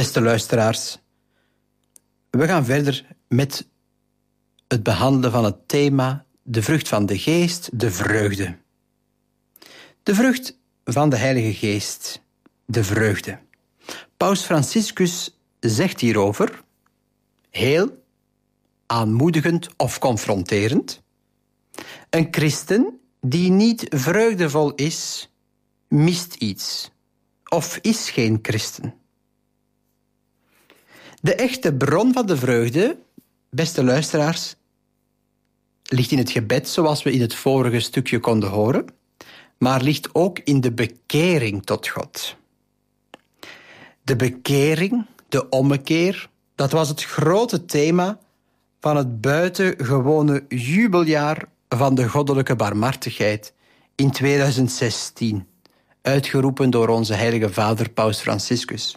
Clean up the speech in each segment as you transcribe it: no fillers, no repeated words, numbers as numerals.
Beste luisteraars, we gaan verder met het behandelen van het thema de vrucht van de geest, de vreugde. De vrucht van de Heilige Geest, de vreugde. Paus Franciscus zegt hierover, heel aanmoedigend of confronterend, een christen die niet vreugdevol is, mist iets of is geen christen. De echte bron van de vreugde, beste luisteraars, ligt in het gebed, zoals we in het vorige stukje konden horen, maar ligt ook in de bekering tot God. De bekering, de ommekeer, dat was het grote thema van het buitengewone jubeljaar van de goddelijke barmhartigheid in 2016, uitgeroepen door onze heilige vader Paus Franciscus.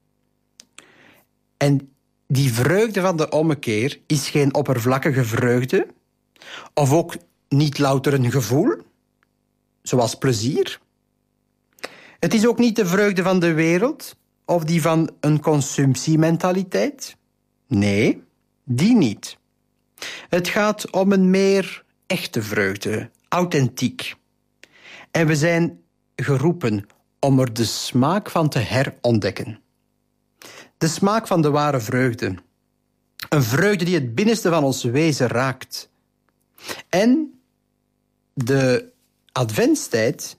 En die vreugde van de ommekeer is geen oppervlakkige vreugde, of ook niet louter een gevoel, zoals plezier. Het is ook niet de vreugde van de wereld of die van een consumptiementaliteit. Nee, die niet. Het gaat om een meer echte vreugde, authentiek. En we zijn geroepen om er de smaak van te herontdekken. De smaak van de ware vreugde. Een vreugde die het binnenste van ons wezen raakt. En de adventstijd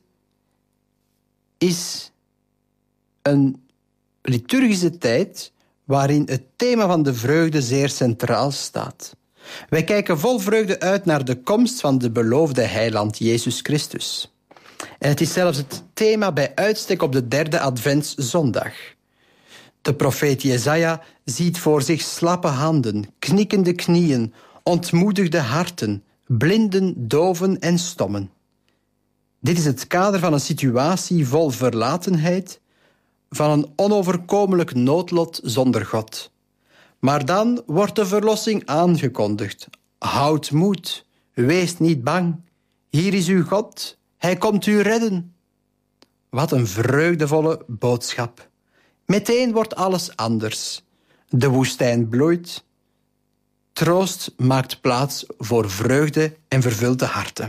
is een liturgische tijd waarin het thema van de vreugde zeer centraal staat. Wij kijken vol vreugde uit naar de komst van de beloofde heiland Jezus Christus. En het is zelfs het thema bij uitstek op de derde adventszondag. De profeet Jesaja ziet voor zich slappe handen, knikkende knieën, ontmoedigde harten, blinden, doven en stommen. Dit is het kader van een situatie vol verlatenheid, van een onoverkomelijk noodlot zonder God. Maar dan wordt de verlossing aangekondigd. Houd moed, wees niet bang. Hier is uw God, hij komt u redden. Wat een vreugdevolle boodschap. Meteen wordt alles anders. De woestijn bloeit. Troost maakt plaats voor vreugde en vervulde harten.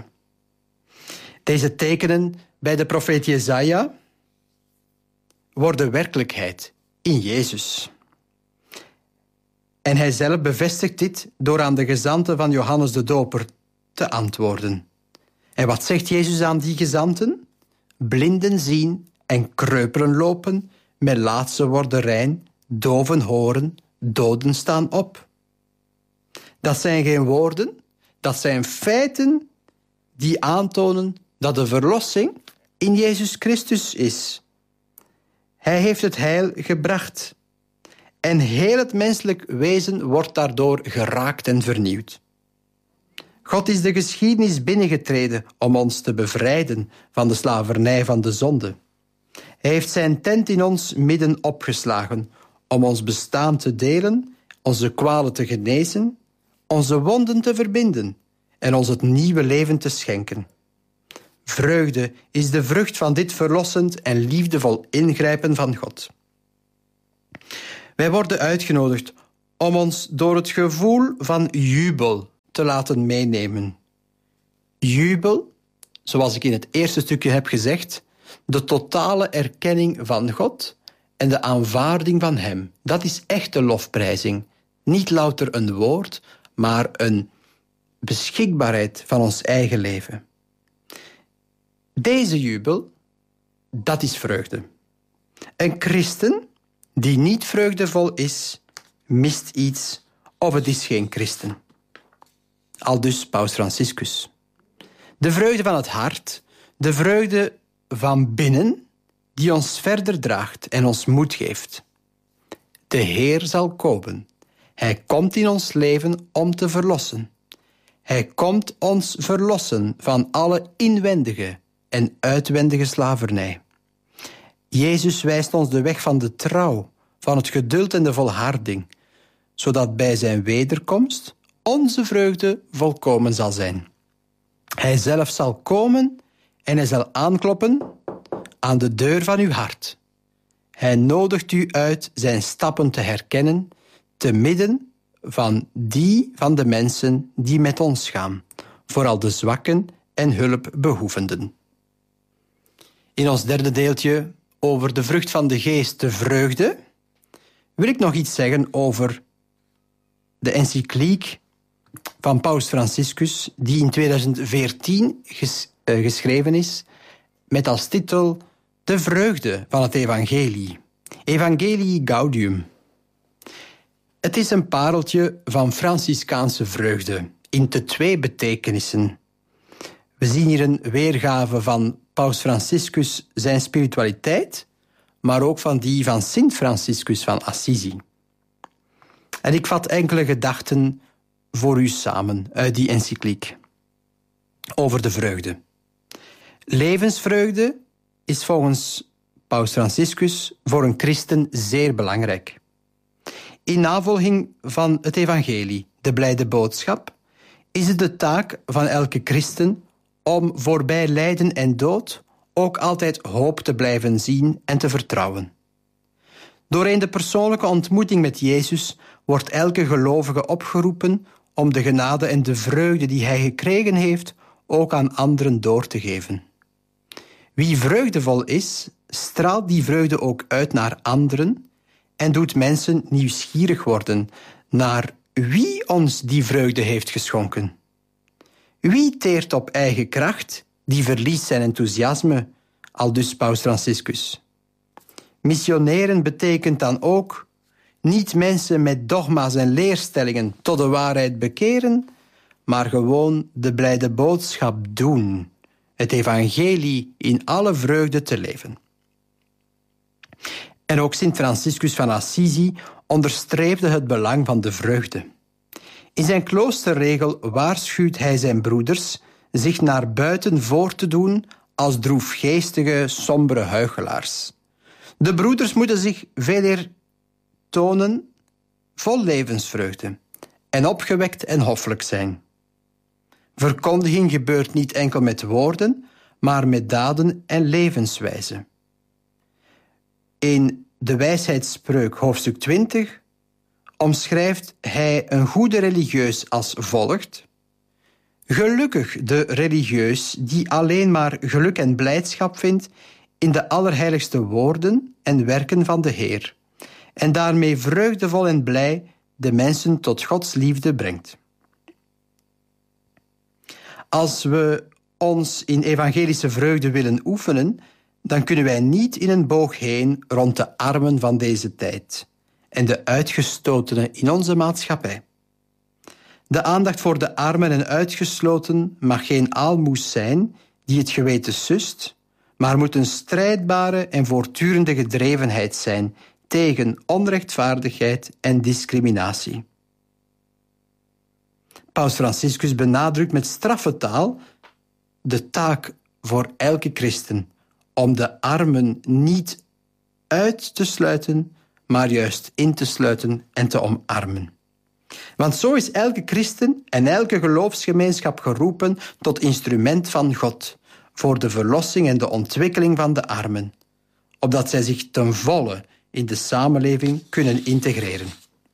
Deze tekenen bij de profeet Jesaja worden werkelijkheid in Jezus. En hij zelf bevestigt dit door aan de gezanten van Johannes de Doper te antwoorden. En wat zegt Jezus aan die gezanten? Blinden zien en kreupelen lopen, melaatsen worden rein, doven horen, doden staan op. Dat zijn geen woorden, dat zijn feiten die aantonen dat de verlossing in Jezus Christus is. Hij heeft het heil gebracht. En heel het menselijk wezen wordt daardoor geraakt en vernieuwd. God is de geschiedenis binnengetreden om ons te bevrijden van de slavernij van de zonde. Hij heeft zijn tent in ons midden opgeslagen om ons bestaan te delen, onze kwalen te genezen, onze wonden te verbinden en ons het nieuwe leven te schenken. Vreugde is de vrucht van dit verlossend en liefdevol ingrijpen van God. Wij worden uitgenodigd om ons door het gevoel van jubel te laten meenemen. Jubel, zoals ik in het eerste stukje heb gezegd, de totale erkenning van God en de aanvaarding van Hem. Dat is echte lofprijzing. Niet louter een woord, maar een beschikbaarheid van ons eigen leven. Deze jubel, dat is vreugde. Een christen die niet vreugdevol is, mist iets of het is geen christen. Aldus Paus Franciscus. De vreugde van het hart, de vreugde van binnen, die ons verder draagt en ons moed geeft. De Heer zal komen. Hij komt in ons leven om te verlossen. Hij komt ons verlossen van alle inwendige en uitwendige slavernij. Jezus wijst ons de weg van de trouw, van het geduld en de volharding, zodat bij zijn wederkomst onze vreugde volkomen zal zijn. Hij zelf zal komen en hij zal aankloppen aan de deur van uw hart. Hij nodigt u uit zijn stappen te herkennen, te midden van die van de mensen die met ons gaan, vooral de zwakken en hulpbehoevenden. In ons derde deeltje over de vrucht van de geest, de vreugde, wil ik nog iets zeggen over de encycliek van Paus Franciscus, die in 2014 geschreven is, met als titel De vreugde van het evangelie. Evangelii Gaudium. Het is een pareltje van Franciscaanse vreugde, in de twee betekenissen. We zien hier een weergave van Paus Franciscus zijn spiritualiteit, maar ook van die van Sint Franciscus van Assisi. En ik vat enkele gedachten voor u samen uit die encycliek over de vreugde. Levensvreugde is volgens Paus Franciscus voor een christen zeer belangrijk. In navolging van het evangelie, de blijde boodschap, is het de taak van elke christen om voorbij lijden en dood ook altijd hoop te blijven zien en te vertrouwen. Doorheen de persoonlijke ontmoeting met Jezus wordt elke gelovige opgeroepen om de genade en de vreugde die hij gekregen heeft ook aan anderen door te geven. Wie vreugdevol is, straalt die vreugde ook uit naar anderen en doet mensen nieuwsgierig worden naar wie ons die vreugde heeft geschonken. Wie teert op eigen kracht, die verliest zijn enthousiasme, aldus Paus Franciscus. Missioneren betekent dan ook niet mensen met dogma's en leerstellingen tot de waarheid bekeren, maar gewoon de blijde boodschap doen, het evangelie in alle vreugde te leven. En ook Sint Franciscus van Assisi onderstreepte het belang van de vreugde. In zijn kloosterregel waarschuwt hij zijn broeders zich naar buiten voor te doen als droefgeestige, sombere huichelaars. De broeders moeten zich veeleer tonen vol levensvreugde en opgewekt en hoffelijk zijn. Verkondiging gebeurt niet enkel met woorden, maar met daden en levenswijze. In de wijsheidsspreuk hoofdstuk 20 omschrijft hij een goede religieus als volgt. Gelukkig de religieus die alleen maar geluk en blijdschap vindt in de allerheiligste woorden en werken van de Heer, en daarmee vreugdevol en blij de mensen tot Gods liefde brengt. Als we ons in evangelische vreugde willen oefenen, dan kunnen wij niet in een boog heen rond de armen van deze tijd en de uitgestotenen in onze maatschappij. De aandacht voor de armen en uitgesloten mag geen aalmoes zijn die het geweten sust, maar moet een strijdbare en voortdurende gedrevenheid zijn tegen onrechtvaardigheid en discriminatie. Paus Franciscus benadrukt met straffe taal de taak voor elke christen om de armen niet uit te sluiten, maar juist in te sluiten en te omarmen. Want zo is elke christen en elke geloofsgemeenschap geroepen tot instrument van God voor de verlossing en de ontwikkeling van de armen, opdat zij zich ten volle in de samenleving kunnen integreren.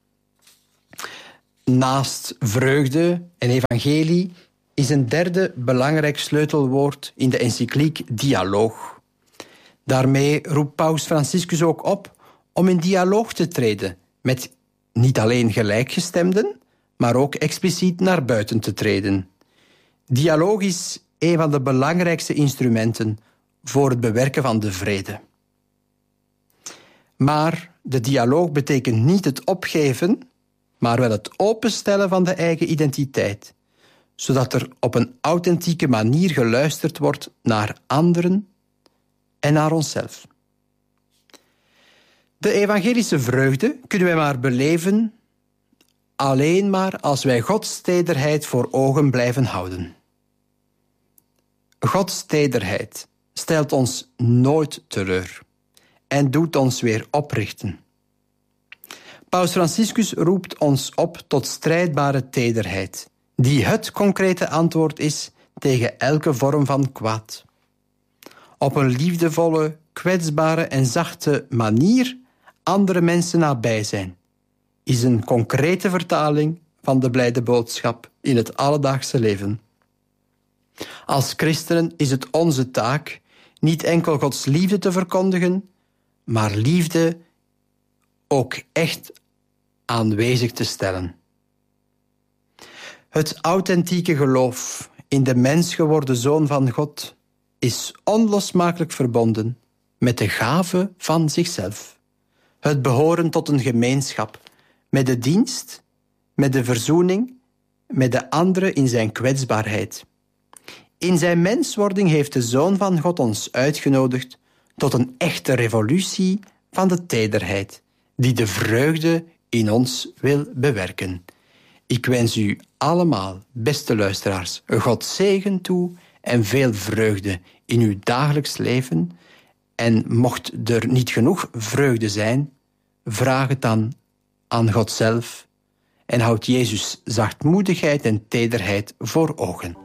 Naast vreugde en evangelie is een derde belangrijk sleutelwoord in de encycliek dialoog. Daarmee roept Paus Franciscus ook op om in dialoog te treden met niet alleen gelijkgestemden, maar ook expliciet naar buiten te treden. Dialoog is een van de belangrijkste instrumenten voor het bewerken van de vrede. Maar de dialoog betekent niet het opgeven, maar wel het openstellen van de eigen identiteit, zodat er op een authentieke manier geluisterd wordt naar anderen en naar onszelf. De evangelische vreugde kunnen wij maar beleven alleen maar als wij Gods tederheid voor ogen blijven houden. Gods tederheid stelt ons nooit teleur en doet ons weer oprichten. Paus Franciscus roept ons op tot strijdbare tederheid, die het concrete antwoord is tegen elke vorm van kwaad. Op een liefdevolle, kwetsbare en zachte manier andere mensen nabij zijn, is een concrete vertaling van de blijde boodschap in het alledaagse leven. Als christenen is het onze taak niet enkel Gods liefde te verkondigen, maar liefde ook echt aanwezig te stellen. Het authentieke geloof in de mens geworden Zoon van God is onlosmakelijk verbonden met de gave van zichzelf. Het behoren tot een gemeenschap, met de dienst, met de verzoening, met de anderen in zijn kwetsbaarheid. In zijn menswording heeft de Zoon van God ons uitgenodigd tot een echte revolutie van de tederheid, die de vreugde in ons wil bewerken. Ik wens u allemaal, beste luisteraars, God zegen toe en veel vreugde in uw dagelijks leven. En mocht er niet genoeg vreugde zijn, vraag het dan aan God zelf en houd Jezus' zachtmoedigheid en tederheid voor ogen.